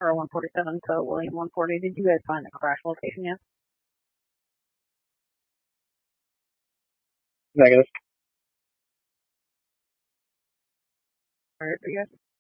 or 147 to William 140. Did you guys find the crash location yet? Negative. Alright, you guys?